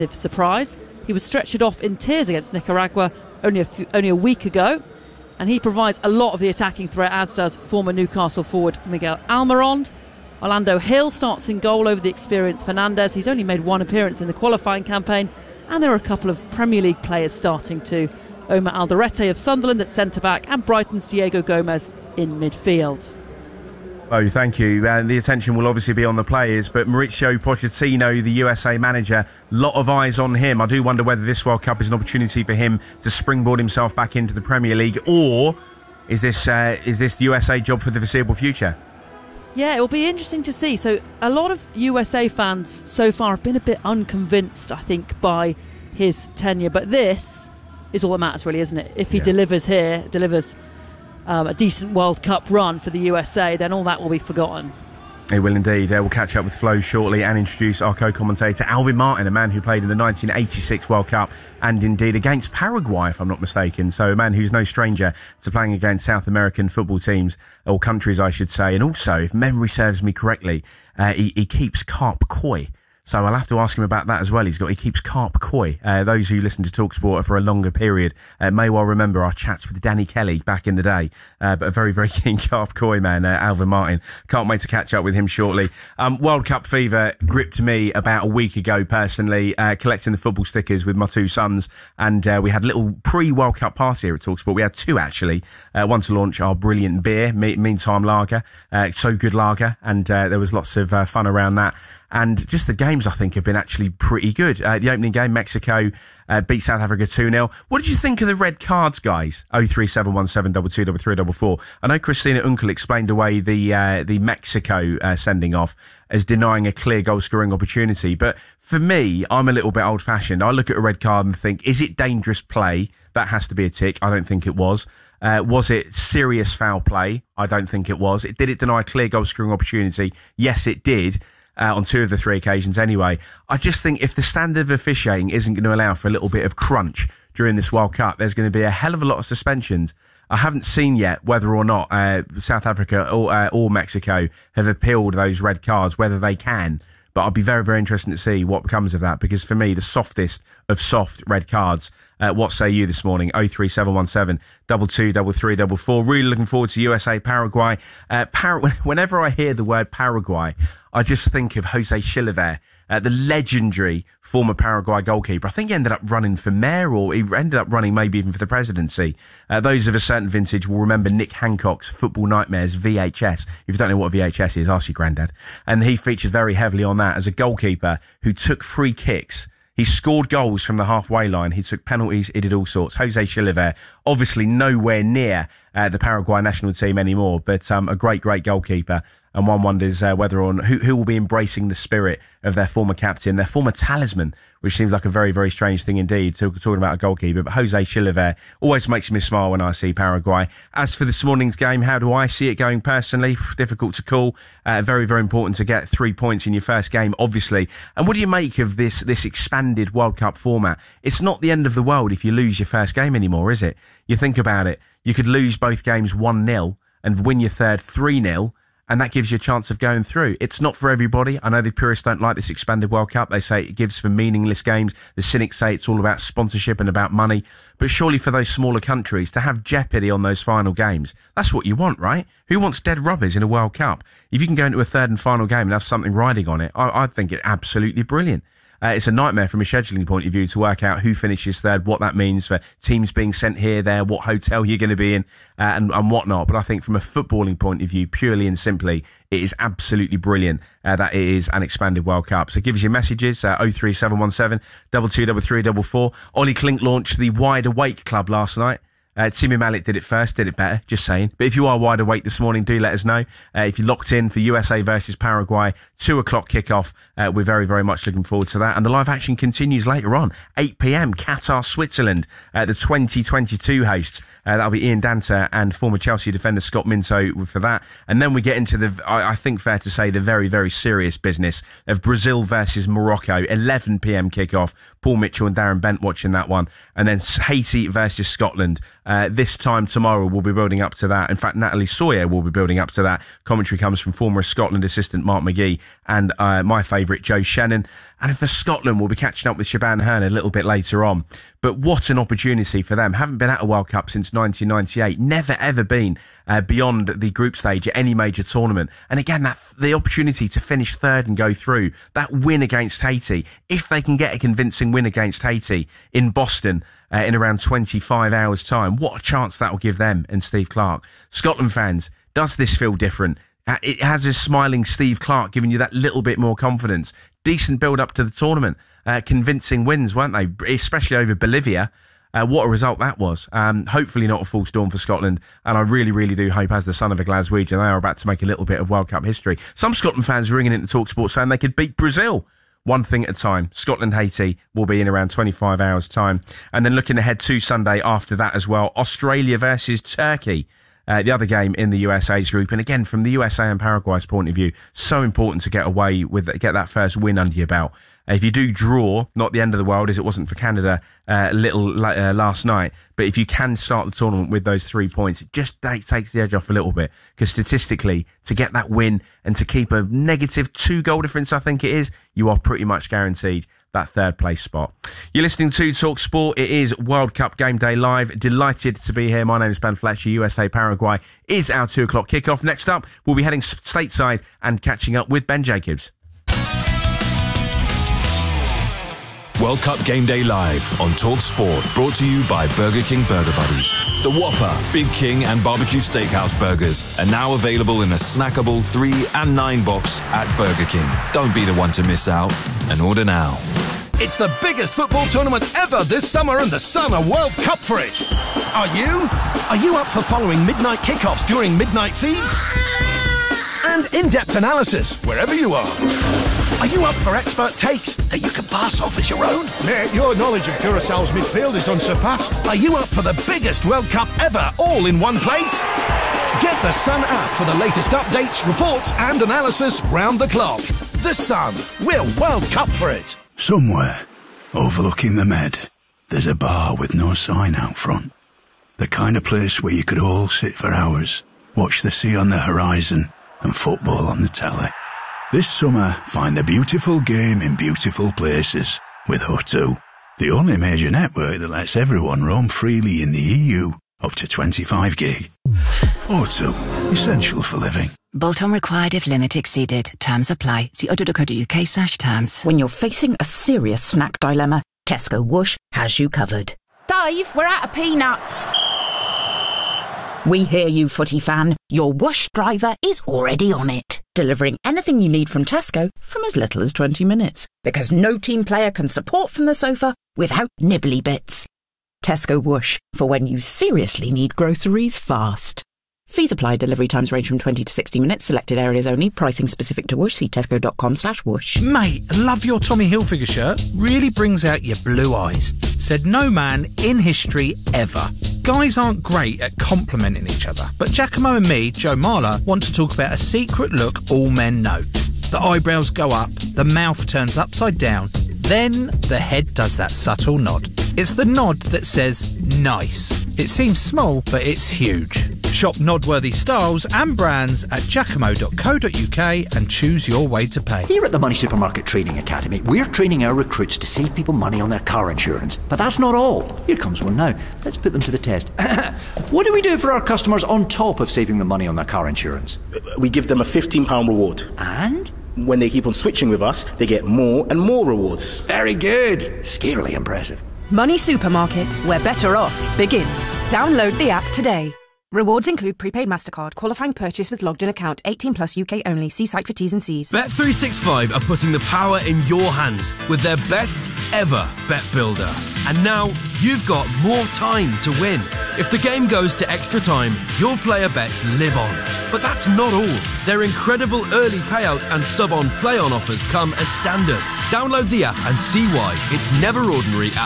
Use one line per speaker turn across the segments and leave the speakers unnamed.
surprise. He was stretchered off in tears against Nicaragua only a week ago, and he provides a lot of the attacking threat, as does former Newcastle forward Miguel Almiron. Orlando Hill starts in goal over the experienced Fernandes. He's only made one appearance in the qualifying campaign, and there are a couple of Premier League players starting too. Omar Alderete of Sunderland at centre-back, and Brighton's Diego Gomez in midfield.
Oh, thank you. The attention will obviously be on the players, but Mauricio Pochettino, the USA manager, lot of eyes on him. I do wonder whether this World Cup is an opportunity for him to springboard himself back into the Premier League, or is this the USA job for the foreseeable future?
Yeah, it will be interesting to see. So a lot of USA fans so far have been a bit unconvinced, I think, by his tenure. But this is all that matters, really, isn't it? If he delivers a decent World Cup run for the USA, then all that will be forgotten.
It will indeed. We'll catch up with Flo shortly and introduce our co-commentator Alvin Martin, a man who played in the 1986 World Cup and indeed against Paraguay, if I'm not mistaken. So a man who's no stranger to playing against South American football teams, or countries I should say. And also, if memory serves me correctly, he keeps carp koi. So I'll have to ask him about that as well. He keeps carp koi. Those who listen to TalkSport for a longer period may well remember our chats with Danny Kelly back in the day. But a very, very keen carp koi man, Alvin Martin. Can't wait to catch up with him shortly. World Cup fever gripped me about a week ago personally, collecting the football stickers with my two sons. And we had a little pre-World Cup party here at TalkSport. We had two actually. One to launch our brilliant beer, Meantime Lager. So good lager. And there was lots of fun around that. And just the games, I think, have been actually pretty good. The opening game, Mexico beat South Africa 2-0. What did you think of the red cards, guys? 03717 223344. I know Christina Unkel explained away the Mexico sending off as denying a clear goal-scoring opportunity. But for me, I'm a little bit old-fashioned. I look at a red card and think, is it dangerous play? That has to be a tick. I don't think it was. Was it serious foul play? I don't think it was. Did it deny a clear goal-scoring opportunity? Yes, it did. On two of the three occasions anyway. I just think if the standard of officiating isn't going to allow for a little bit of crunch during this World Cup, there's going to be a hell of a lot of suspensions. I haven't seen yet whether or not South Africa or Mexico have appealed those red cards, whether they can. But I'll be very, very interested to see what becomes of that, because for me, the softest of soft red cards. What say you this morning? 03717 223344. Really looking forward to USA Paraguay. Whenever I hear the word Paraguay, I just think of Jose Chilavert, the legendary former Paraguay goalkeeper. I think he ended up running for mayor, or he ended up running maybe even for the presidency. Those of a certain vintage will remember Nick Hancock's Football Nightmares VHS. If you don't know what VHS is, ask your granddad. And he featured very heavily on that as a goalkeeper who took free kicks. He scored goals from the halfway line. He took penalties. He did all sorts. Jose Chilavert, obviously nowhere near the Paraguay national team anymore, but a great, great goalkeeper. And one wonders whether or not who will be embracing the spirit of their former captain, their former talisman, which seems like a very, very strange thing indeed, talking about a goalkeeper. But Jose Chilavert always makes me smile when I see Paraguay. As for this morning's game, how do I see it going personally? Difficult to call. Very, very important to get 3 points in your first game, obviously. And what do you make of this expanded World Cup format? It's not the end of the world if you lose your first game anymore, is it? You think about it. You could lose both games 1-0 and win your third 3-0. And that gives you a chance of going through. It's not for everybody. I know the purists don't like this expanded World Cup. They say it gives for meaningless games. The cynics say it's all about sponsorship and about money. But surely for those smaller countries to have jeopardy on those final games, that's what you want, right? Who wants dead rubbers in a World Cup? If you can go into a third and final game and have something riding on it, I think it's absolutely brilliant. It's a nightmare from a scheduling point of view to work out who finishes third, what that means for teams being sent here, there, what hotel you're going to be in, and whatnot. But I think from a footballing point of view, purely and simply, it is absolutely brilliant that it is an expanded World Cup. So give us your messages, 03717 223344. Ollie Klink launched the Wide Awake Club last night. Timmy Malik did it first, did it better, just saying. But if you are wide awake this morning, do let us know. If you're locked in for USA versus Paraguay, 2:00 kickoff, we're very, very much looking forward to that. And the live action continues later on, 8 p.m, Qatar, Switzerland, the 2022 hosts. That'll be Ian Danter and former Chelsea defender Scott Minto for that. And then we get into I think fair to say, the very, very serious business of Brazil versus Morocco, 11 p.m. kickoff. Paul Mitchell and Darren Bent watching that one. And then Haiti versus Scotland. This time tomorrow we'll be building up to that. In fact, Natalie Sawyer will be building up to that. Commentary comes from former Scotland assistant Mark McGee and my favourite Joe Shannon. And for Scotland, we'll be catching up with Siobhan Hearn a little bit later on. But what an opportunity for them. Haven't been at a World Cup since 1998. Never, ever been beyond the group stage at any major tournament. And again, the opportunity to finish third and go through. That win against Haiti, if they can get a convincing win against Haiti in Boston in around 25 hours' time, what a chance that will give them and Steve Clarke. Scotland fans, does this feel different? It has a smiling Steve Clarke giving you that little bit more confidence. Decent build-up to the tournament. Convincing wins, weren't they? Especially over Bolivia. What a result that was. Hopefully not a false dawn for Scotland. And I really, really do hope, as the son of a Glaswegian, they are about to make a little bit of World Cup history. Some Scotland fans are ringing into TalkSport saying they could beat Brazil. One thing at a time. Scotland-Haiti will be in around 25 hours' time. And then looking ahead to Sunday after that as well, Australia versus Turkey. The other game in the USA's group. And again, from the USA and Paraguay's point of view, so important to get that first win under your belt. If you do draw, not the end of the world as it wasn't for Canada last night, but if you can start the tournament with those 3 points, it just takes the edge off a little bit. Because statistically, to get that win and to keep a negative 2 goal difference, I think it is, you are pretty much guaranteed that third place spot. You're listening to Talk Sport. It is World Cup Game Day Live. Delighted to be here. My name is Ben Fletcher. USA Paraguay is our 2 o'clock kickoff. Next up, we'll be heading stateside and catching up with Ben Jacobs.
World Cup Game Day Live on Talk Sport, brought to you by Burger King Burger Buddies. The Whopper, Big King and Barbecue Steakhouse burgers are now available in a snackable 3 and 9 box at Burger King. Don't be the one to miss out, and order now.
It's the biggest football tournament ever this summer, and the Sun are World Cup for it. Are you? Are you up for following midnight kickoffs during midnight feeds? And in-depth analysis wherever you are. Are you up for expert takes that you can pass off as your own?
Mate, your knowledge of Curaçao's midfield is unsurpassed.
Are you up for the biggest World Cup ever, all in one place? Get the Sun app for the latest updates, reports and analysis round the clock. The Sun, we're World Cup for it.
Somewhere, overlooking the Med, there's a bar with no sign out front. The kind of place where you could all sit for hours, watch the sea on the horizon and football on the telly. This summer, find the beautiful game in beautiful places with O2, the only major network that lets everyone roam freely in the EU up to 25 gig. O2, essential for living.
Bolt-on required if limit exceeded. Terms apply. See odo.co.uk/terms.
When you're facing a serious snack dilemma, Tesco Whoosh has you covered.
Dave, we're out of peanuts.
We hear you, footy fan. Your Whoosh driver is already on it, delivering anything you need from Tesco from as little as 20 minutes. Because no team player can support from the sofa without nibbly bits. Tesco Whoosh, for when you seriously need groceries fast. Fees apply. Delivery times range from 20 to 60 minutes. Selected areas only. Pricing specific to Whoosh. See tesco.com/whoosh.
Mate, I love your Tommy Hilfiger shirt. Really brings out your blue eyes. Said no man in history ever. Guys aren't great at complimenting each other. But Giacomo and me, Joe Marler, want to talk about a secret look all men know. The eyebrows go up, the mouth turns upside down, then the head does that subtle nod. It's the nod that says nice. It seems small, but it's huge. Shop nod-worthy styles and brands at giacomo.co.uk and choose your way to pay.
Here at the Money Supermarket Training Academy, we're training our recruits to save people money on their car insurance. But that's not all. Here comes one now. Let's put them to the test. What do we do for our customers on top of saving them money on their car insurance?
We give them a £15 reward.
And?
When they keep on switching with us, they get more and more rewards.
Very good. Scarily impressive.
Money Supermarket, where better off begins. Download the app today. Rewards include prepaid MasterCard, qualifying purchase with logged-in account, 18 plus UK only. See site for T's and C's.
Bet365 are putting the power in your hands with their best ever bet builder. And now you've got more time to win. If the game goes to extra time, your player bets live on. But that's not all. Their incredible early payout and sub-on play-on offers come as standard. Download the app and see why it's never ordinary at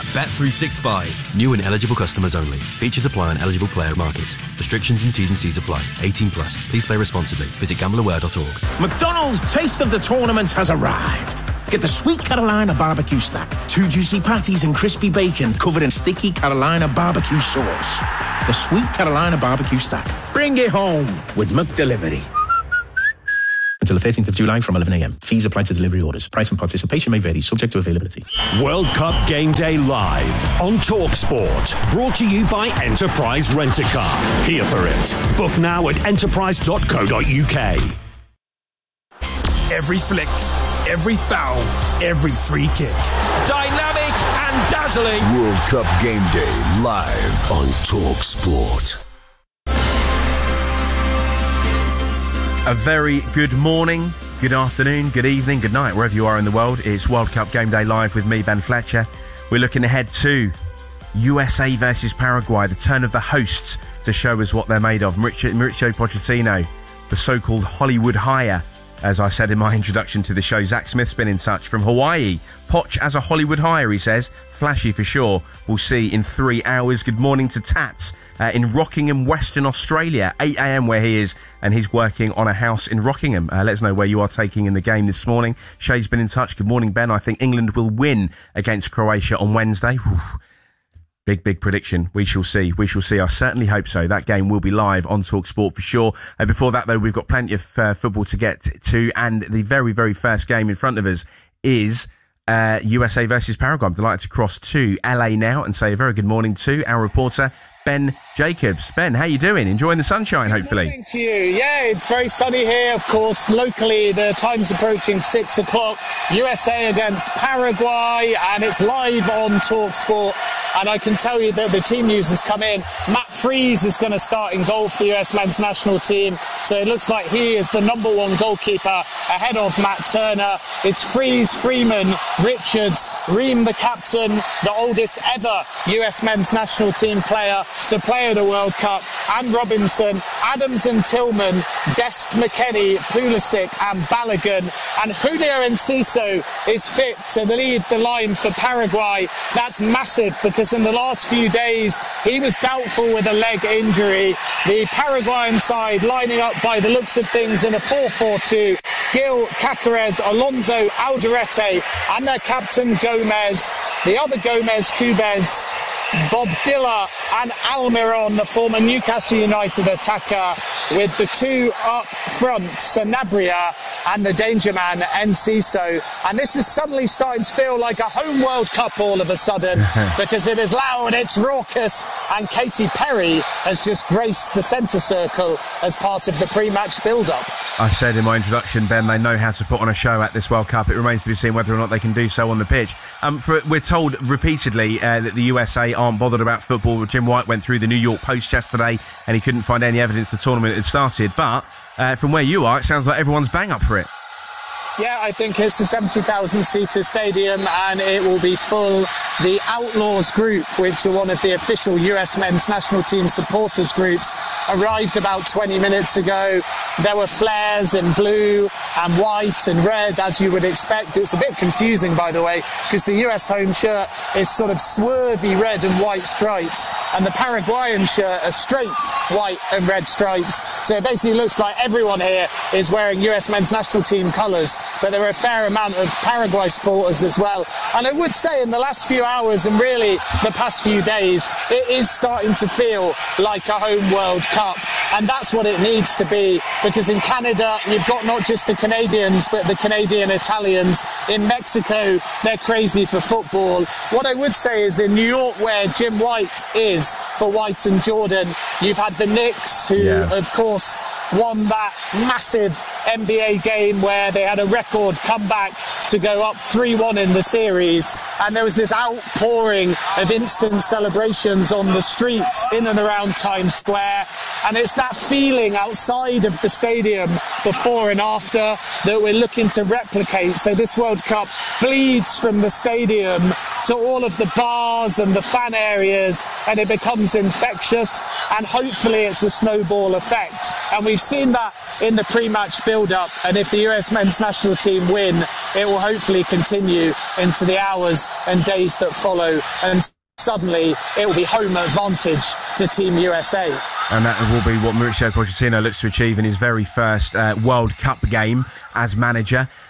Bet365.
New and eligible customers only. Features apply on eligible player markets. Restrictions and T's and C's apply. 18 plus. Please play responsibly. Visit gambleaware.org.
McDonald's Taste of the Tournament has arrived. Get the Sweet Carolina Barbecue Stack. 2 juicy patties and crispy bacon covered in sticky Carolina barbecue sauce. The Sweet Carolina Barbecue Stack. Bring it home with McDelivery.
To
until the 13th of July from 11 a.m. Fees apply to delivery orders. Price and participation may vary, subject to availability.
World Cup Game Day live on TalkSport. Brought to you by Enterprise Rent-A-Car. Here for it. Book now at enterprise.co.uk.
Every flick, every foul, every free kick.
Dynamic and dazzling.
World Cup Game Day live on TalkSport.
A very good morning, good afternoon, good evening, good night, wherever you are in the world. It's World Cup Game Day live with me, Ben Fletcher. We're looking ahead to USA versus Paraguay, the turn of the hosts to show us what they're made of. Mauricio Pochettino, the so-called Hollywood hire. As I said in my introduction to the show, Zach Smith's been in touch from Hawaii. Poch as a Hollywood hire, he says. Flashy for sure. We'll see in 3 hours. Good morning to Tats in Rockingham, Western Australia. 8 a.m. where he is, and he's working on a house in Rockingham. Let us know where you are taking in the game this morning. Shay's been in touch. Good morning, Ben. I think England will win against Croatia on Wednesday. Big prediction. We shall see. I certainly hope so. That game will be live on TalkSport for sure. Before that, though, we've got plenty of football to get to. And the very, very first game in front of us is USA versus Paraguay. I'm delighted to cross to LA now and say a very good morning to our reporter, Ben Jacobs. Ben, how you doing? Enjoying the sunshine, hopefully.
Good morning to you. Yeah, it's very sunny here, of course. Locally, the time's approaching 6 o'clock. USA against Paraguay, and it's live on TalkSport. And I can tell you that the team news has come in. Matt Freese is going to start in goal for the US men's national team. So it looks like he is the #1 goalkeeper ahead of Matt Turner. It's Freese, Freeman, Richards, Ream the captain, the oldest ever US men's national team player to play at a World Cup, and Robinson, Adams and Tillman, Dest, McKennie, Pulisic and Balogun. And Julio Enciso is fit to lead the line for Paraguay. That's massive because in the last few days he was doubtful with a leg injury. The Paraguayan side lining up by the looks of things in a 4-4-2. Gil, Caceres, Alonso, Alderete and their captain Gomez. The other Gomez, Cubes, Bob Diller and Almiron, the former Newcastle United attacker, with the two up front, Sanabria and the danger man, Enciso. And this is suddenly starting to feel like a home World Cup all of a sudden, because it is loud, it's raucous, and Katy Perry has just graced the centre circle as part of the pre-match build-up.
I said in my introduction, Ben, they know how to put on a show at this World Cup. It remains to be seen whether or not they can do so on the pitch. We're told repeatedly that the USA aren't bothered about football. Jim White went through the New York Post yesterday and he couldn't find any evidence the tournament had started. But from where you are, it sounds like everyone's bang up for it.
Yeah, I think it's a 70,000-seater stadium and it will be full. The Outlaws group, which are one of the official US men's national team supporters groups, arrived about 20 minutes ago. There were flares in blue and white and red, as you would expect. It's a bit confusing, by the way, because the US home shirt is sort of swervy red and white stripes, and the Paraguayan shirt are straight white and red stripes. So it basically looks like everyone here is wearing US men's national team colours. But there are a fair amount of Paraguay supporters as well. And I would say in the last few hours and really the past few days, it is starting to feel like a home World Cup. And that's what it needs to be, because in Canada, you've got not just the Canadians, but the Canadian Italians. In Mexico, they're crazy for football. What I would say is in New York, where Jim White is for White and Jordan, you've had the Knicks, who, of course, won that massive NBA game where they had a record comeback to go up 3-1 in the series, and there was this outpouring of instant celebrations on the streets in and around Times Square, and it's that feeling outside of the stadium before and after that we're looking to replicate. So this World Cup bleeds from the stadium to all of the bars and the fan areas, and it becomes infectious, and hopefully it's a snowball effect. And we've seen that in the pre-match build-up, and if the US men's national team win, it will hopefully continue into the hours and days that follow, and suddenly it will be home advantage to Team USA.
And that will be what Mauricio Pochettino looks to achieve in his very first World Cup game as manager.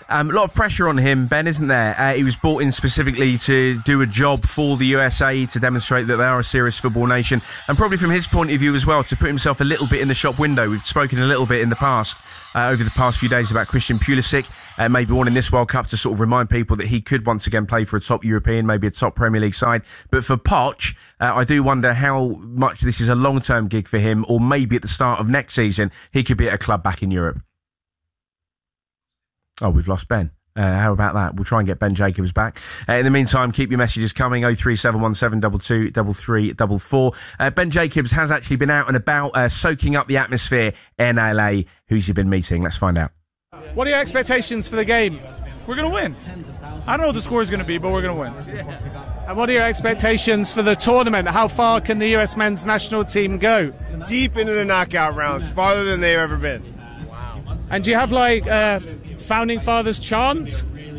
A lot of pressure on him, Ben, isn't there? He was brought in specifically to do a job for the USA, to demonstrate that they are a serious football nation, and probably from his point of view as well, to put himself a little bit in the shop window. We've spoken a little bit in the past, over the past few days, about Christian Pulisic, maybe one in this World Cup, to sort of remind people that he could once again play for a top European, maybe a top Premier League side. But for Poch, I do wonder how much this is a long-term gig for him, or maybe at the start of next season, he could be at a club back in Europe. Oh, we've lost Ben. How about that? We'll try and get Ben Jacobs back. In the meantime, keep your messages coming. 03717 223344. Ben Jacobs has actually been out and about, soaking up the atmosphere in LA. Who's he been meeting? Let's find out.
What are your expectations for the game? We're going to win. I don't know what the score is going to be, but we're going to win. And what are your expectations for the tournament? How far can the US men's national team go?
Deep into the knockout rounds, farther than they've ever been.
Wow. And do you have Founding Fathers chants?
We've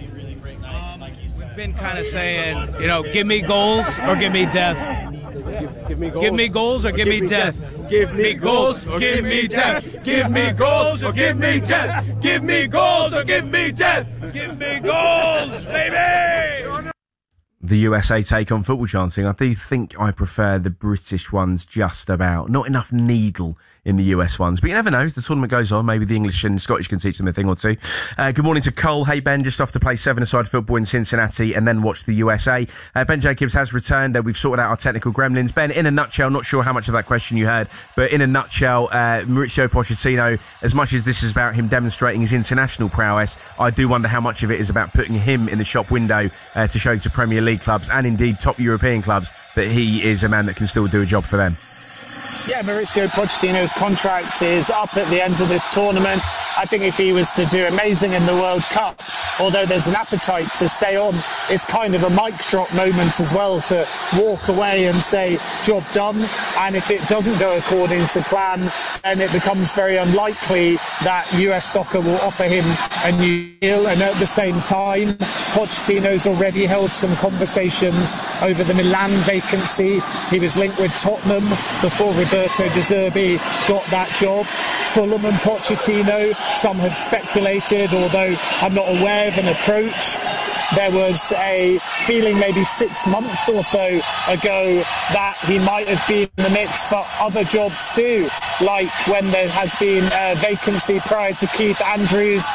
been kind of saying, give me goals or give me death. Give me goals. Give me goals or give me death. Give me goals or give me death. Give me goals or give me death. Give me goals or give me death. Give me goals, baby!
The USA take on football chanting. I do think I prefer the British ones just about. Not enough needle in the US ones. But you never know. As the tournament goes on, maybe the English and Scottish can teach them a thing or two. Good morning to Cole. Hey, Ben, just off to play 7-a-side football in Cincinnati and then watch the USA. Ben Jacobs has returned. We've sorted out our technical gremlins. Ben, in a nutshell, not sure how much of that question you heard, but in a nutshell, Mauricio Pochettino, as much as this is about him demonstrating his international prowess, I do wonder how much of it is about putting him in the shop window to show to Premier League clubs and indeed top European clubs that he is a man that can still do a job for them.
Yeah, Mauricio Pochettino's contract is up at the end of this tournament. I think if he was to do amazing in the World Cup, although there's an appetite to stay on, it's kind of a mic drop moment as well, to walk away and say, job done. And if it doesn't go according to plan, then it becomes very unlikely that US soccer will offer him a new deal. And at the same time, Pochettino's already held some conversations over the Milan vacancy. He was linked with Tottenham before Roberto De Zerbi got that job. Fulham and Pochettino, some have speculated, although I'm not aware of an approach. There was a feeling maybe 6 months or so ago that he might have been in the mix for other jobs too, like when there has been a vacancy prior to Keith Andrews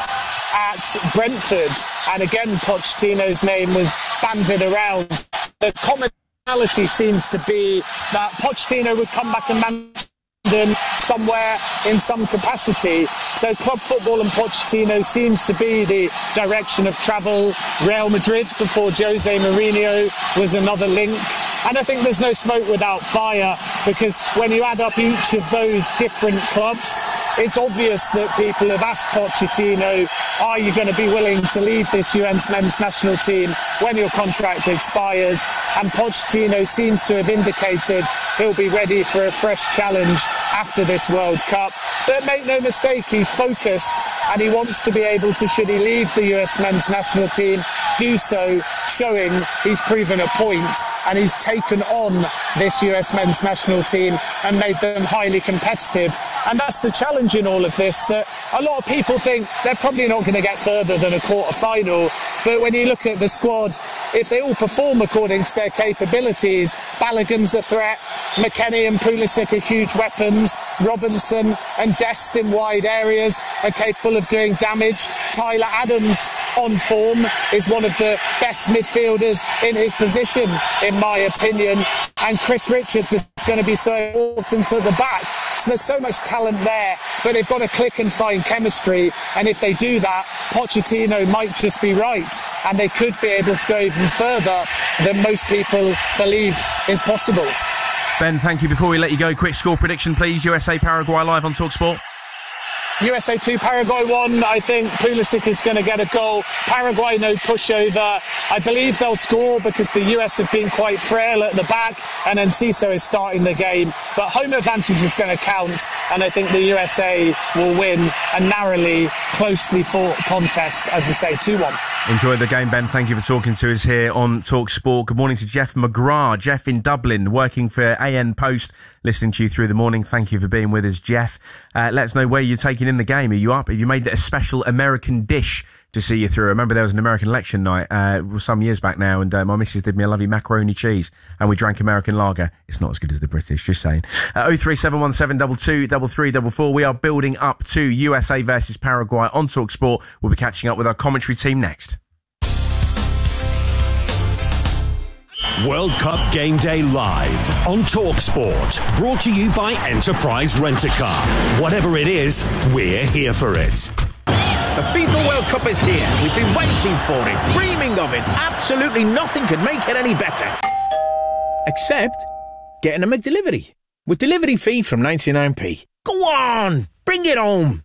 at Brentford, and again Pochettino's name was bandied around. The commonality seems to be that Pochettino would come back and manage somewhere in some capacity. So club football and Pochettino seems to be the direction of travel. Real Madrid before Jose Mourinho was another link. And I think there's no smoke without fire, because when you add up each of those different clubs, it's obvious that people have asked Pochettino, are you going to be willing to leave this US men's national team when your contract expires? And Pochettino seems to have indicated he'll be ready for a fresh challenge after this World Cup. But make no mistake, he's focused and he wants to be able to, should he leave the US men's national team, do so showing he's proven a point and he's taken on this US men's national team and made them highly competitive. And that's the challenge in all of this, that a lot of people think they're probably not going to get further than a quarter-final. But when you look at the squad, if they all perform according to their capabilities, Balogun's a threat, McKennie and Pulisic are huge weapons, Robinson and Dest in wide areas are capable of doing damage. Tyler Adams, on form, is one of the best midfielders in his position, in my opinion. And Chris Richards is going to be so important to the back. So there's so much talent there, but they've got to click and find chemistry. And if they do that, Pochettino might just be right, and they could be able to go even further than most people believe is possible.
Ben, thank you. Before we let you go, quick score prediction, please. USA Paraguay live on TalkSport.
USA 2, Paraguay 1. I think Pulisic is going to get a goal. Paraguay, no pushover. I believe they'll score because the US have been quite frail at the back, and Enciso is starting the game. But home advantage is going to count, and I think the USA will win a narrowly, closely fought contest, as I say, 2-1.
Enjoy the game, Ben. Thank you for talking to us here on TalkSport. Good morning to Jeff McGrath. Jeff in Dublin, working for AN Post, listening to you through the morning. Thank you for being with us, Jeff. Let us know where you're taking in the game. Are you up? Have you made a special American dish to see you through. I remember there was an American election night some years back now, and my missus did me a lovely macaroni cheese, and we drank American lager. It's not as good as the British, just saying. 03717 223344. We are building up to USA versus Paraguay on TalkSport. We'll be catching up with our commentary team next.
World Cup Game Day live on TalkSport. Brought to you by Enterprise Rent-A-Car. Whatever it is, we're here for it.
The FIFA World Cup is here. We've been waiting for it, dreaming of it. Absolutely nothing could make it any better. Except getting a McDelivery. With delivery fee from 99p. Go on, bring it home.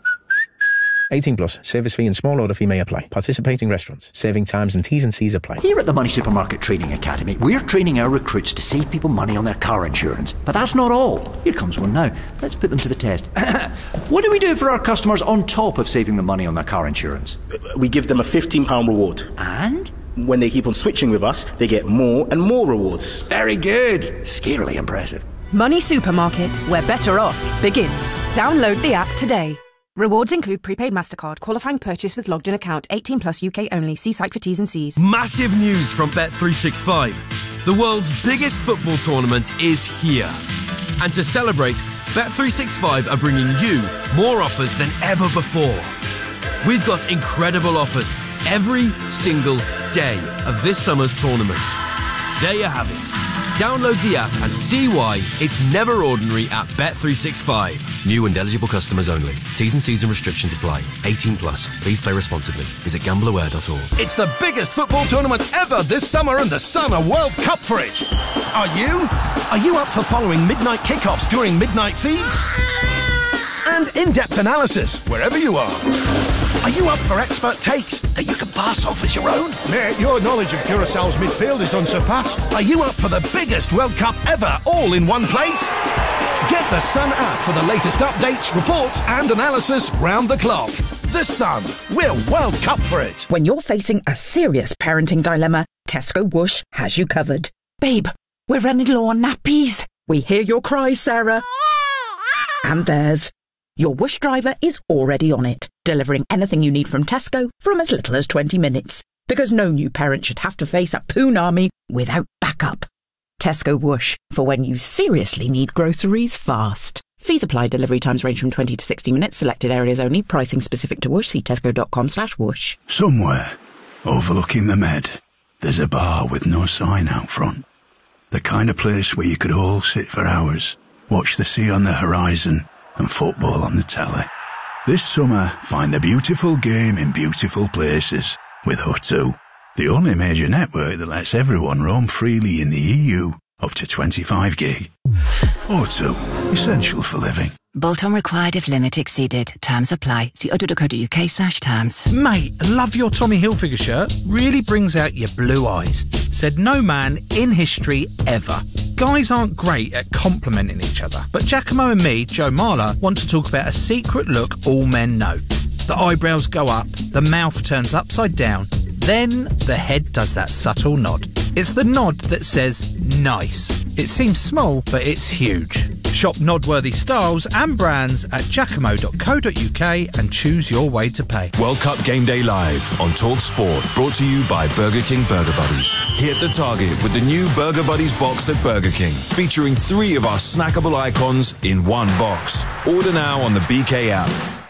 18 plus, service fee and small order fee may apply. Participating restaurants, saving times and T's and C's apply.
Here at the Money Supermarket Training Academy, we're training our recruits to save people money on their car insurance. But that's not all. Here comes one now. Let's put them to the test. What do we do for our customers on top of saving them money on their car insurance?
We give them a £15 reward.
And?
When they keep on switching with us, they get more and more rewards.
Very good. Scarily impressive.
Money Supermarket, where better off begins. Download the app today. Rewards include prepaid MasterCard, qualifying purchase with logged in account, 18 plus UK only. See site for T's and C's.
Massive news from Bet365. The world's biggest football tournament is here. And to celebrate, Bet365 are bringing you more offers than ever before. We've got incredible offers every single day of this summer's tournament. There you have it. Download the app and see why it's never ordinary at Bet365.
New and eligible customers only. T's and C's and restrictions apply. 18 plus. Please play responsibly. Visit gambleaware.org.
It's the biggest football tournament ever this summer, and the Sun are World Cup for it. Are you? Are you up for following midnight kickoffs during midnight feeds? And in-depth analysis wherever you are. Are you up for expert takes that you can pass off as your own?
Mate, your knowledge of Curaçao's midfield is unsurpassed.
Are you up for the biggest World Cup ever, all in one place? Get the Sun app for the latest updates, reports and analysis round the clock. The Sun, we're World Cup for it.
When you're facing a serious parenting dilemma, Tesco Whoosh has you covered. Babe, we're running low on nappies. We hear your cries, Sarah. And theirs. Your Whoosh driver is already on it, delivering anything you need from Tesco from as little as 20 minutes. Because no new parent should have to face a poon army without backup. Tesco Whoosh, for when you seriously need groceries fast. Fees apply. Delivery times range from 20 to 60 minutes. Selected areas only. Pricing specific to Whoosh. See tesco.com/whoosh.
Somewhere, overlooking the Med, there's a bar with no sign out front. The kind of place where you could all sit for hours, watch the sea on the horizon, and football on the telly. This summer, find the beautiful game in beautiful places with O2, the only major network that lets everyone roam freely in the EU up to 25 gig. O2, essential for living.
Bolt-on required if limit exceeded. Terms apply. See odo.co.uk/terms.
Mate, love your Tommy Hilfiger shirt. Really brings out your blue eyes. Said no man in history ever. Guys aren't great at complimenting each other. But Giacomo and me, Joe Marler, want to talk about a secret look all men know. The eyebrows go up, the mouth turns upside down, then the head does that subtle nod. It's the nod that says nice. It seems small, but it's huge. Shop nod-worthy styles and brands at giacomo.co.uk and choose your way to pay.
World Cup Game Day live on TalkSport, brought to you by Burger King Burger Buddies. Hit the target with the new Burger Buddies box at Burger King, featuring 3 of our snackable icons in one box. Order now on the BK app.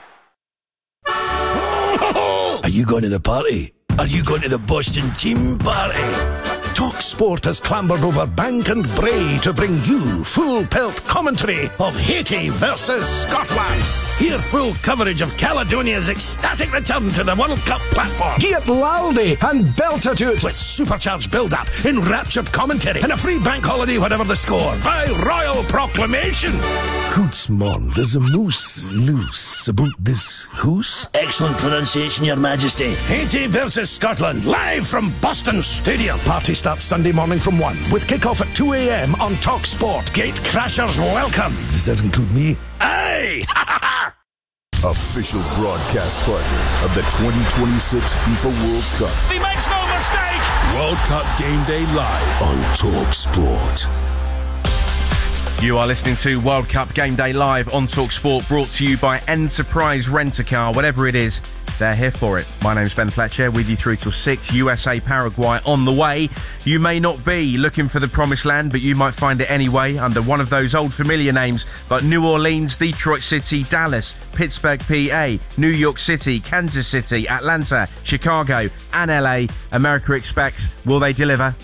Are you going to the party? Are you going to the Boston team party?
TalkSport has clambered over bank and brae to bring you full pelt commentary of Haiti versus Scotland.
Hear full coverage of Caledonia's ecstatic return to the World Cup platform.
Get laldy and belter to it with supercharged build-up, enraptured commentary, and a free bank holiday whatever the score by royal proclamation.
Hootsmon, there's a moose loose about this hoose. Excellent pronunciation, Your Majesty.
Haiti versus Scotland, live from Boston Stadium. Party starts Sunday morning from 1, with kick-off at 2 a.m. on TalkSport. Gate crashers welcome.
Does that include me?
Aye!
Official broadcast partner of the 2026 FIFA World Cup.
He makes no mistake!
World Cup Game Day live on TalkSport.
You are listening to World Cup Game Day live on TalkSport, brought to you by Enterprise Rent-A-Car. Whatever it is, they're here for it. My name's Ben Fletcher, with you through till 6. USA Paraguay on the way. You may not be looking for the promised land, but you might find it anyway under one of those old familiar names like New Orleans, Detroit City, Dallas, Pittsburgh, PA, New York City, Kansas City, Atlanta, Chicago and LA. America expects, will they deliver?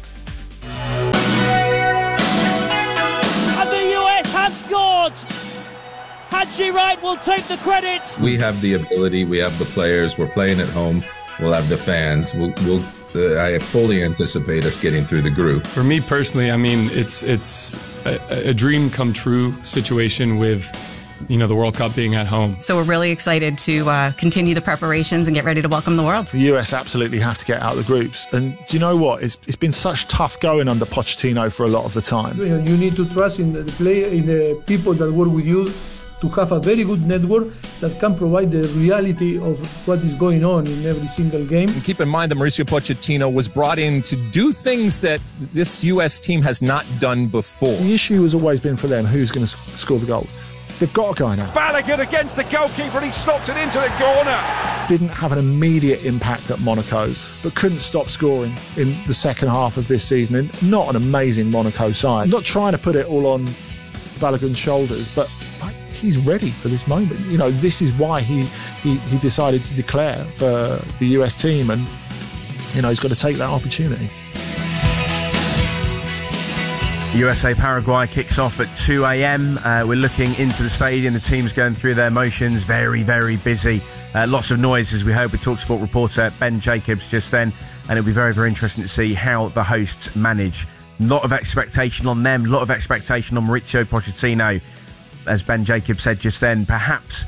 And the US have scored! Haji Wright will take the credit.
We have the ability, we have the players, we're playing at home, we'll have the fans. I fully anticipate us getting through the group.
For me personally, I mean, it's a dream come true situation with, you know, the World Cup being at home.
So we're really excited to continue the preparations and get ready to welcome the world.
The US absolutely have to get out of the groups. And do you know what? It's been such tough going under Pochettino for a lot of the time.
You need to trust in the player, in the people that work with you, to have a very good network that can provide the reality of what is going on in every single game.
And keep in mind that Mauricio Pochettino was brought in to do things that this U.S. team has not done before.
The issue has always been for them, who's going to score the goals. They've got a guy now.
Balogun against the goalkeeper and he slots it into the corner.
Didn't have an immediate impact at Monaco, but couldn't stop scoring in the second half of this season. And not an amazing Monaco side. Not trying to put it all on Balogun's shoulders, but he's ready for this moment. You know, this is why he decided to declare for the US team, and you know, he's got to take that opportunity.
USA Paraguay kicks off at 2 a.m. We're looking into the stadium. The team's going through their motions. Very, very busy. Lots of noise, as we heard with TalkSport reporter Ben Jacobs just then. And it'll be very, very interesting to see how the hosts manage. A lot of expectation on them. A lot of expectation on Mauricio Pochettino. As Ben Jacobs said just then, perhaps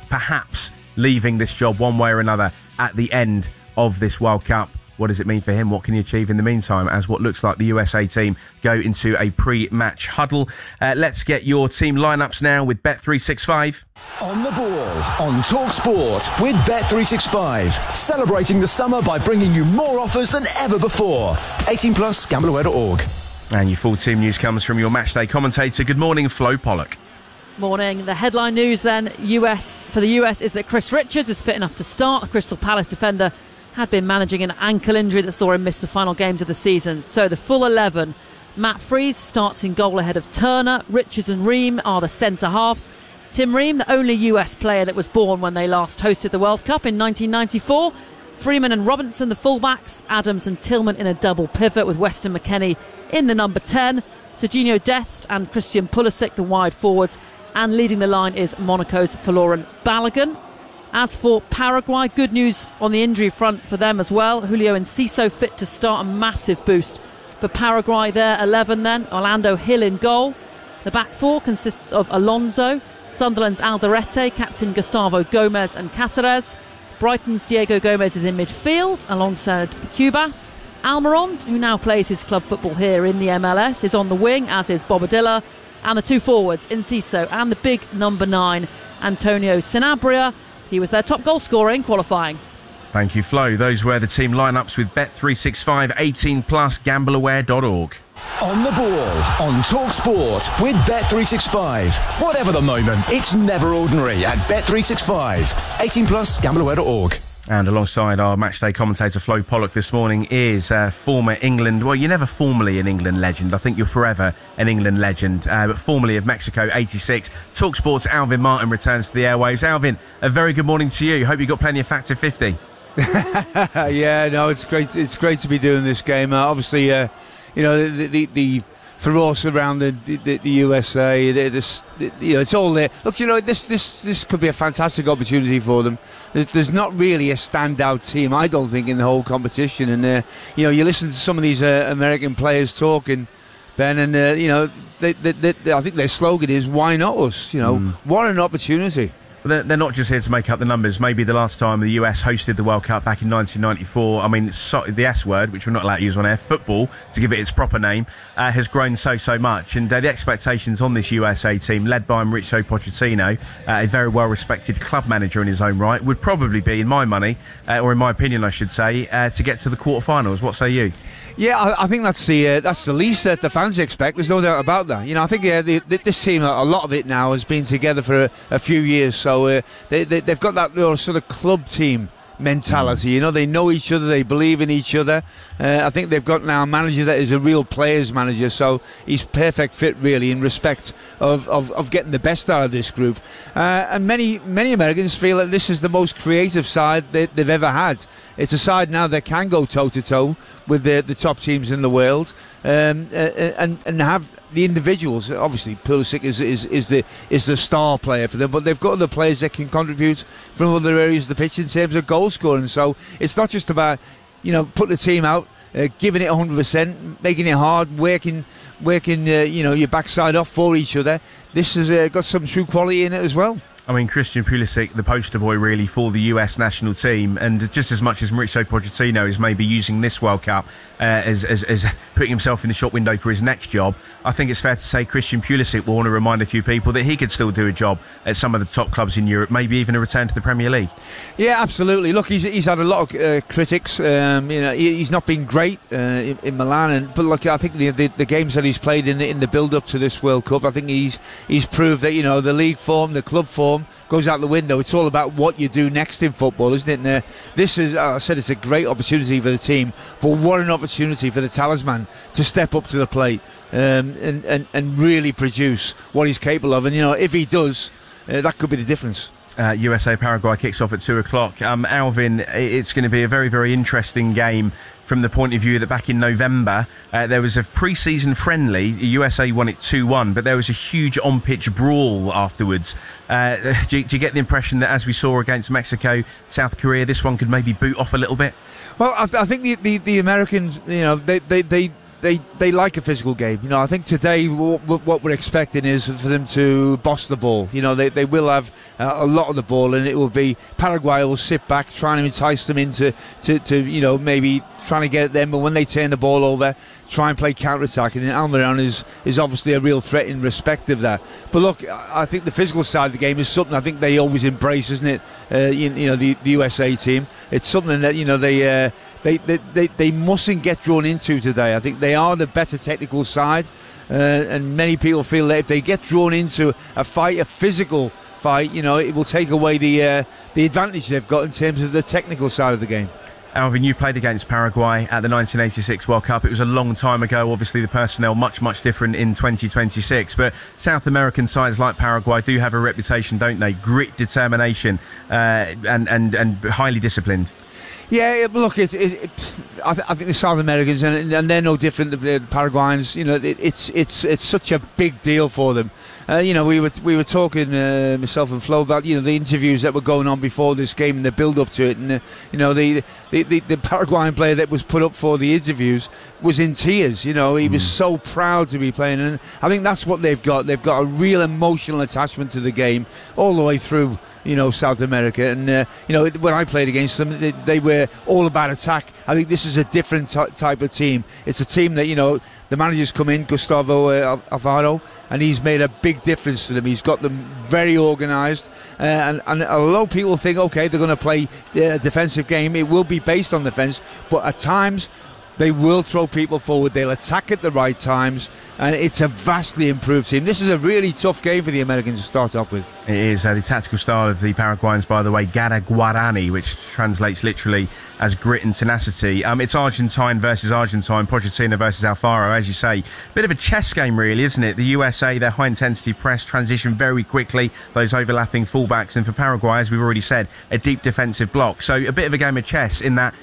leaving this job one way or another at the end of this World Cup. What does it mean for him? What can he achieve in the meantime as what looks like the USA team go into a pre-match huddle? Let's get your team lineups now with Bet365.
On the ball, on TalkSport with Bet365. Celebrating the summer by bringing you more offers than ever before. 18 plus, gambleaware.org.
And your full team news comes from your matchday commentator. Good morning, Flo Pollock.
Morning. The headline news then, for the US, is that Chris Richards is fit enough to start. The Crystal Palace defender had been managing an ankle injury that saw him miss the final games of the season. So the full 11. Matt Freese starts in goal ahead of Turner. Richards and Ream are the centre halves. Tim Ream, the only US player that was born when they last hosted the World Cup in 1994. Freeman and Robinson, the fullbacks. Adams and Tillman in a double pivot with Weston McKennie in the number 10. Serginho Dest and Christian Pulisic, the wide forwards. And leading the line is Monaco's Folarin Balogun. As for Paraguay, good news on the injury front for them as well. Julio Enciso fit to start, a massive boost for Paraguay there. 11 then, Orlando Hill in goal. The back four consists of Alonso, Sunderland's Alderete, captain Gustavo Gomez and Cáceres. Brighton's Diego Gomez is in midfield alongside Cubas. Almiron, who now plays his club football here in the MLS, is on the wing, as is Bobadilla. And the two forwards, Enciso and the big number 9, Antonio Sanabria. He was their top goal scorer in qualifying.
Thank you, Flo. Those were the team lineups with Bet365, 18 plus, gambleaware.org.
On the ball, on TalkSport with Bet365. Whatever the moment, it's never ordinary at Bet365. 18 plus, gambleaware.org.
And alongside our matchday commentator Flo Pollock this morning is former England, well, you're never formally an England legend. I think you're forever an England legend, but formerly of Mexico 86. TalkSport's Alvin Martin returns to the airwaves. Alvin, a very good morning to you. Hope you got plenty of Factor 50.
Yeah, no, it's great. It's great to be doing this game. Obviously, you know, the furore around the USA. You know, it's all there. Look, you know, this could be a fantastic opportunity for them. There's not really a standout team, I don't think, in the whole competition. And you know, you listen to some of these American players talking, Ben, and you know, I think their slogan is "Why not us?" You know, what an opportunity.
They're not just here to make up the numbers. Maybe the last time the US hosted the World Cup back in 1994, I mean, the S word, which we're not allowed to use on air, football, to give it its proper name, has grown so much. And the expectations on this USA team, led by Mauricio Pochettino, a very well-respected club manager in his own right, would probably be, in my money, or in my opinion, I should say, to get to the quarterfinals. What say you?
Yeah, I think that's the least that the fans expect. There's no doubt about that. You know, I think this team, a lot of it now has been together for a few years, so they've got that sort of club team
mentality. You know, they know each other, they believe in each other. I think they've got now a manager that is a real players manager, so he's perfect fit really in respect of getting the best out of this group. And many Americans feel that this is the most creative side they've ever had. It's a side now that can go toe-to-toe with the top teams in the world, and have the individuals. Obviously, Pulisic is the star player for them, but they've got other players that can contribute from other areas of the pitch in terms of goal scoring. So it's not just about, you know, putting the team out, giving it 100%, making it hard, working your backside off for each other. This has got some true quality in it as well.
I mean, Christian Pulisic, the poster boy really for the US national team, and just as much as Mauricio Pochettino is maybe using this World Cup as putting himself in the shop window for his next job, I think it's fair to say Christian Pulisic will want to remind a few people that he could still do a job at some of the top clubs in Europe, maybe even a return to the Premier League. Yeah, absolutely. Look, he's had a lot of critics. He's not been great in Milan, but look, I think the games that he's played in the build-up to this World Cup, I think he's proved that, you know, the league form, the club form goes out the window. It's all about what you do next in football, isn't it? This is, I said, it's a great opportunity for the team, but what an opportunity for the talisman to step up to the plate and really produce what he's capable of. And, you know, if he does, that could be the difference. USA Paraguay kicks off at 2 o'clock. Alvin, it's going to be a very, very interesting game from the point of view that back in November there was a pre-season friendly. USA won it 2-1, but there was a huge on-pitch brawl afterwards. Do you get the impression that, as we saw against Mexico, South Korea, this one could maybe boot off a little bit? Well, I think the Americans, you know, they like a physical game. You know, I think today what we're expecting is for them to boss the ball. You know, they will have a lot of the ball, and it will be Paraguay will sit back, trying to entice them into you know, maybe trying to get at them, but when they turn the ball over, try and play counter-attack. And Almiron is obviously a real threat in respect of that. But look, I think the physical side of the game is something I think they always embrace, isn't it? You know, the USA team. It's something that, you know, they mustn't get drawn into today. I think they are the better technical side, and many people feel that if they get drawn into a fight, a physical fight, you know, it will take away the advantage they've got in terms of the technical side of the game. Alvin, you played against Paraguay at the 1986 World Cup. It was a long time ago. Obviously, the personnel much different in 2026. But South American sides like Paraguay do have a reputation, don't they? Grit, determination, and highly disciplined. Yeah, look, I think the South Americans, and they're no different than the Paraguayans. You know, it's such a big deal for them. You know, we were talking, myself and Flo, about, you know, the interviews that were going on before this game and the build up to it, and you know, the Paraguayan player that was put up for the interviews was in tears. You know, he was so proud to be playing, and I think that's what they've got. They've got a real emotional attachment to the game all the way through, you know, South America. And you know, when I played against them, they were all about attack. I think this is a different type of team. It's a team that, you know, the manager's come in, Gustavo Alfaro, and he's made a big difference to them. He's got them very organised, and although people think, okay, they're going to play a defensive game, it will be based on defence, but at times they will throw people forward, they'll attack at the right times, and it's a vastly improved team. This is a really tough game for the Americans to start off with. It is. The tactical style of the Paraguayans, by the way, Garra Guarani, which translates literally as grit and tenacity. It's Argentine versus Argentine, Pochettino versus Alfaro, as you say. Bit of a chess game, really, isn't it? The USA, their high-intensity press, transition very quickly, those overlapping fullbacks, and for Paraguay, as we've already said, a deep defensive block. So a bit of a game of chess in that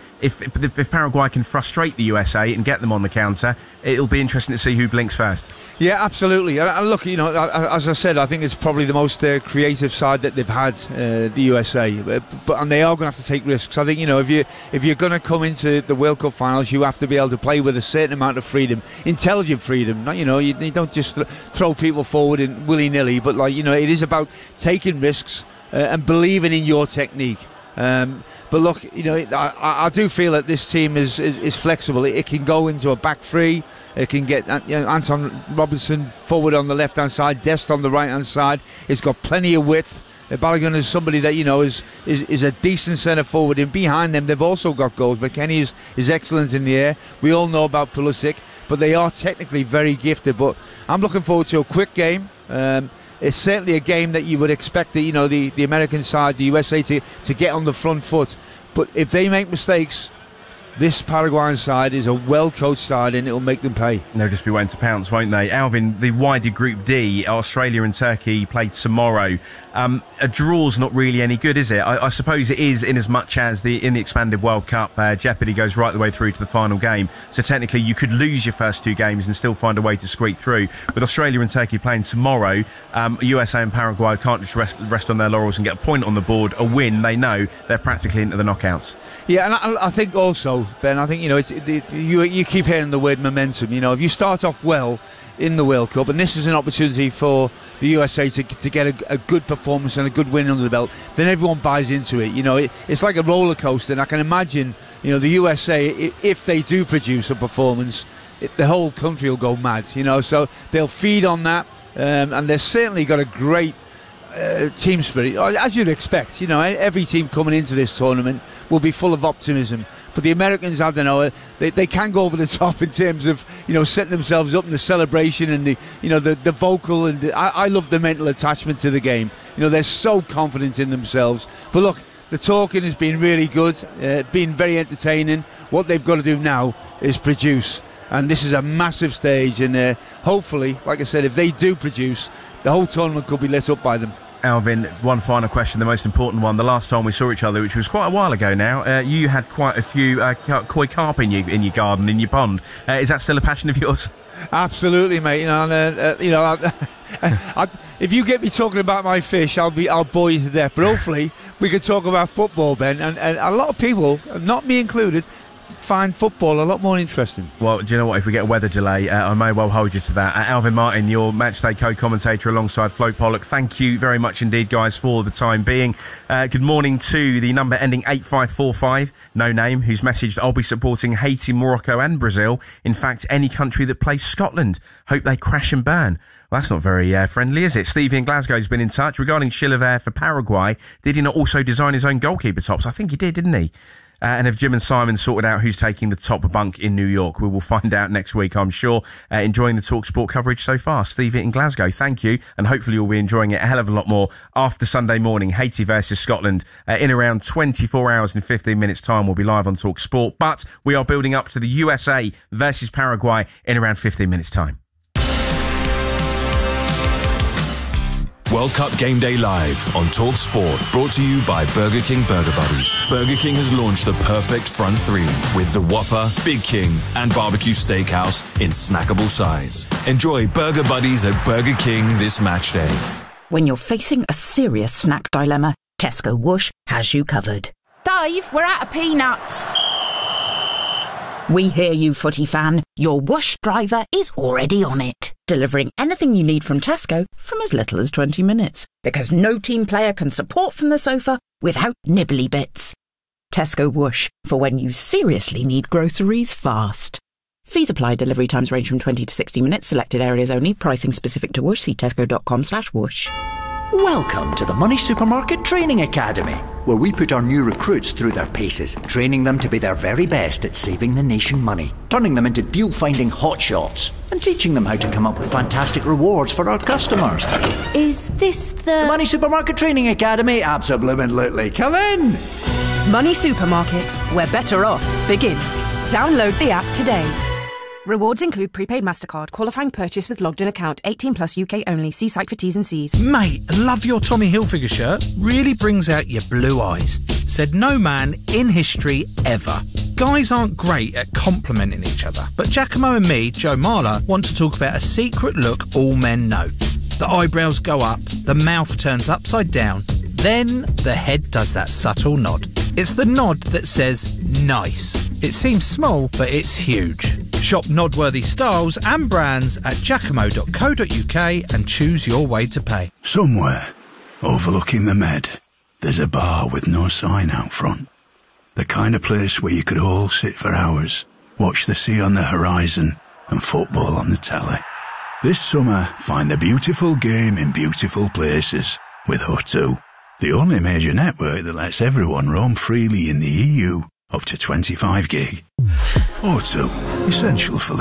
if Paraguay can frustrate the USA and get them on the counter, it'll be interesting to see who blinks first. Yeah, absolutely. And look, you know, as I said, I think it's probably the most creative side that they've had, the USA. And they are going to have to take risks. I think, you know, if you're going to come into the World Cup finals, you have to be able to play with a certain amount of freedom, intelligent freedom. You know, you don't just throw people forward in willy-nilly, but, like, you know, it is about taking risks and believing in your technique. But look, you know, I do feel that this team is flexible. It can go into a back three. It can get, you know, Anton Robinson forward on the left-hand side, Dest on the right-hand side. It's got plenty of width. Balogun is somebody that, you know, is a decent centre forward. And behind them, they've also got goals. McKennie is excellent in the air. We all know about Pulisic, but they are technically very gifted. But I'm looking forward to a quick game. It's certainly a game that you would expect the American side, the USA, to get on the front foot.
But if they make mistakes, this Paraguayan side is a well-coached side and it'll make them pay.
They'll just be waiting to pounce, won't they? Alvin, the wider Group D, Australia and Turkey play tomorrow. A draw's not really any good, is it? I suppose it is, in as much as in the expanded World Cup, jeopardy goes right the way through to the final game. So technically you could lose your first 2 games and still find a way to squeak through. With Australia and Turkey playing tomorrow, USA and Paraguay can't just rest on their laurels and get a point on the board. A win, they know they're practically into the knockouts.
Yeah, and I think also, Ben, I think, you keep hearing the word momentum. If you start off well in the World Cup, and this is an opportunity for the USA to get a good performance and a good win under the belt, then everyone buys into it. It's like a roller coaster, and I can imagine, the USA, if they do produce a performance, the whole country will go mad. So they'll feed on that, and they've certainly got a great team spirit, as you'd expect. Every team coming into this tournament will be full of optimism. But the Americans, I don't know, they can go over the top in terms of setting themselves up in the celebration and the vocal, and I love the mental attachment to the game. They're so confident in themselves. But look, the talking has been really good, been very entertaining. What they've got to do now is produce, and this is a massive stage. And hopefully, like I said, if they do produce, the whole tournament could be lit up by them.
Alvin, one final question, the most important one. The last time we saw each other, which was quite a while ago now, you had quite a few koi carp in your garden, in your pond. Is that still a passion of yours?
Absolutely, mate. If you get me talking about my fish, I'll bore you to death. But hopefully, we can talk about football, Ben. And a lot of people, not me included, find football a lot more interesting.
Well, do you know what? If we get a weather delay, I may well hold you to that. Alvin Martin, your matchday co-commentator alongside Flo Pollock. Thank you very much indeed, guys, for the time being. Good morning to the number ending 8545, no name, who's messaged, I'll be supporting Haiti, Morocco and Brazil. In fact, any country that plays Scotland. Hope they crash and burn. Well, that's not very friendly, is it? Stevie in Glasgow's been in touch regarding Chilavert for Paraguay. Did he not also design his own goalkeeper tops? I think he did, didn't he? And have Jim and Simon sorted out who's taking the top bunk in New York? We will find out next week, I'm sure. Enjoying the TalkSport coverage so far. Stevie in Glasgow, thank you. And hopefully you'll be enjoying it a hell of a lot more after Sunday morning. Haiti versus Scotland. In around 24 hours and 15 minutes time, we'll be live on TalkSport. But we are building up to the USA versus Paraguay in around 15 minutes time.
World Cup Game Day Live on Talk Sport, brought to you by Burger King Burger Buddies. Burger King has launched the perfect front 3 with the Whopper, Big King and Barbecue Steakhouse in snackable size. Enjoy Burger Buddies at Burger King this match day.
When you're facing a serious snack dilemma, Tesco Whoosh has you covered.
Dave, we're out of peanuts.
We hear you, footy fan. Your Whoosh driver is already on it, delivering anything you need from Tesco from as little as 20 minutes. Because no team player can support from the sofa without nibbly bits. Tesco Whoosh, for when you seriously need groceries fast. Fees apply. Delivery times range from 20 to 60 minutes. Selected areas only. Pricing specific to Whoosh. See tesco.com/whoosh.
Welcome to the Money Supermarket Training Academy, where we put our new recruits through their paces, training them to be their very best at saving the nation money, turning them into deal-finding hotshots, and teaching them how to come up with fantastic rewards for our customers.
Is this the
Money Supermarket Training Academy? Absolutely. Come in!
Money Supermarket, where better off begins. Download the app today. Rewards include prepaid MasterCard, qualifying purchase with logged in account, 18 plus UK only. See site for T's and C's.
Mate, love your Tommy Hilfiger shirt. Really brings out your blue eyes. Said no man in history ever. Guys aren't great at complimenting each other, but Giacomo and me, Joe Marler, want to talk about a secret look all men know. The eyebrows go up, the mouth turns upside down, then the head does that subtle nod. It's the nod that says nice. It seems small, but it's huge. Shop nod-worthy styles and brands at giacomo.co.uk and choose your way to pay.
Somewhere, overlooking the Med, there's a bar with no sign out front. The kind of place where you could all sit for hours, watch the sea on the horizon and football on the telly. This summer, find the beautiful game in beautiful places with O2, the only major network that lets everyone roam freely in the EU up to 25 gig. O2, essential for living.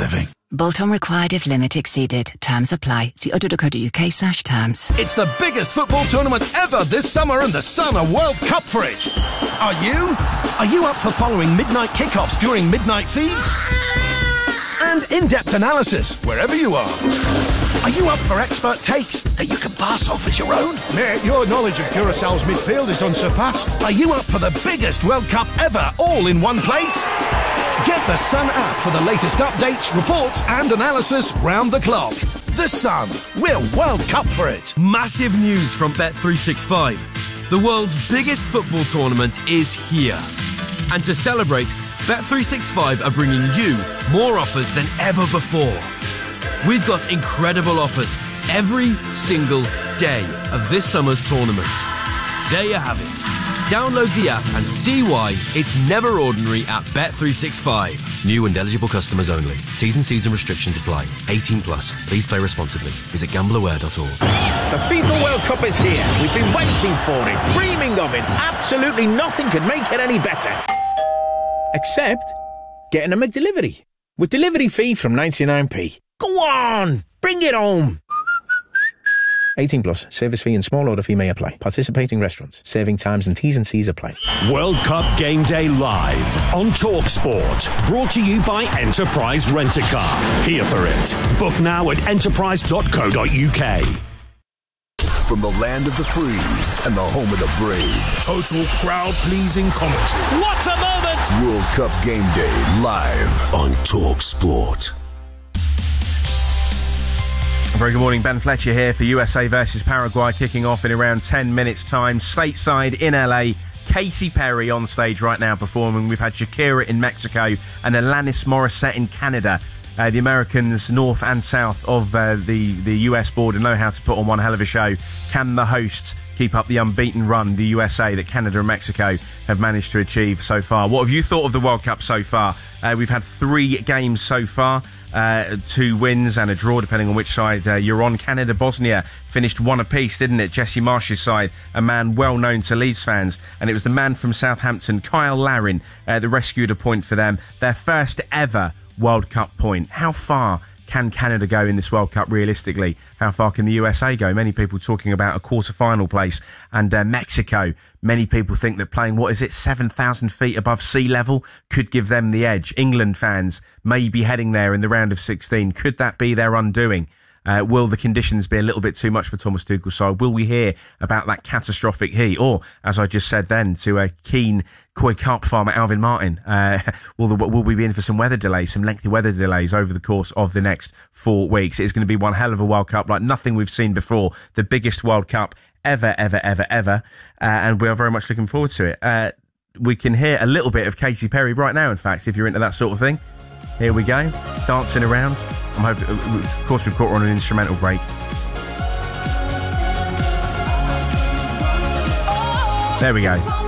Bolt-on required if limit exceeded. Terms apply. See udder.co.uk/terms.
It's the biggest football tournament ever this summer, and the Sun are World Cup for it. Are you? Are you up for following midnight kickoffs during midnight feeds? And in-depth analysis wherever you are. Are you up for expert takes that you can pass off as your own? Mate, your knowledge of Curaçao's midfield is unsurpassed. Are you up for the biggest World Cup ever, all in one place? Get the Sun app for the latest updates, reports and analysis round the clock. The Sun. We're World Cup for it.
Massive news from Bet365. The world's biggest football tournament is here. And to celebrate, Bet365 are bringing you more offers than ever before. We've got incredible offers every single day of this summer's tournament. There you have it. Download the app and see why it's never ordinary at Bet365. New and eligible customers only. T's and C's and restrictions apply. 18 plus. Please play responsibly. Visit gambleaware.org.
The FIFA World Cup is here. We've been waiting for it, dreaming of it. Absolutely nothing could make it any better. Except getting a McDelivery. With delivery fee from 99p. Go on! Bring it home! 18 plus. Service fee and small order fee may apply. Participating restaurants. Serving times and T's and C's apply.
World Cup Game Day live on TalkSport. Brought to you by Enterprise Rent-A-Car. Here for it. Book now at enterprise.co.uk.
From the land of the free and the home of the brave. Total crowd-pleasing commentary.
What a moment!
World Cup Game Day live on TalkSport.
Very good morning, Ben Fletcher here for USA versus Paraguay, kicking off in around 10 minutes time. Stateside in LA, Katy Perry on stage right now performing. We've had Shakira in Mexico and Alanis Morissette in Canada. The Americans north and south of the US border know how to put on one hell of a show. Can the hosts keep up the unbeaten run, the USA, that Canada and Mexico have managed to achieve so far? What have you thought of the World Cup so far? We've had 3 games so far. 2 wins and a draw, depending on which side you're on. Canada-Bosnia finished 1 apiece, didn't it? Jesse Marsh's side, a man well known to Leeds fans, and it was the man from Southampton, Kyle Larin, that rescued a point for them. Their first ever World Cup point. How far can Canada go in this World Cup realistically? How far can the USA go? Many people talking about a quarter-final place. And Mexico, many people think that playing, 7,000 feet above sea level could give them the edge. England fans may be heading there in the round of 16. Could that be their undoing? Will the conditions be a little bit too much for Thomas Tuchel's side? Will we hear about that catastrophic heat? Or, as I just said then, to a keen koi carp farmer, Alvin Martin, will we be in for some weather delays, some lengthy weather delays over the course of the next 4 weeks? It's going to be one hell of a World Cup like nothing we've seen before. The biggest World Cup ever. And we are very much looking forward to it. We can hear a little bit of Katy Perry right now, in fact, if you're into that sort of thing. Here we go, dancing around. I'm hoping, of course, we've caught her on an instrumental break. There we go.